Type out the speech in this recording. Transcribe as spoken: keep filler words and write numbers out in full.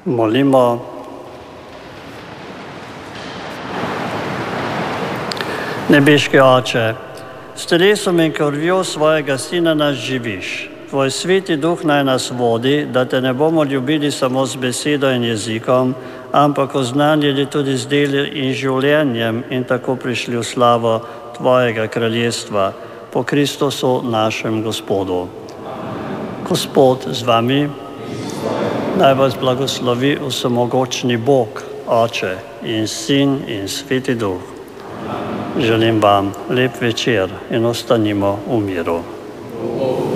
Molimo. Nebeški Oče, s telesom in krvjo svojega Sina nas živiš. Tvoj sveti duh naj nas vodi, da te ne bomo ljubili samo z besedo in jezikom, ampak oznanjili tudi z deli in življenjem in tako prišli v slavo Tvojega kraljestva po Kristusu našem Gospodu. Gospod z vami, naj vas blagoslovi vsemogočni Bog, Oče in Sin in Sveti Duh. Želim vam lep večer in ostanimo v miru.